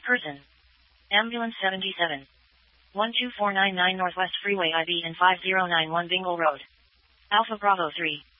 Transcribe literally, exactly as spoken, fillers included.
Person. Ambulance seventy-seven. one two four nine nine Northwest Freeway I B N five zero nine one Bingle Road. Alpha Bravo three.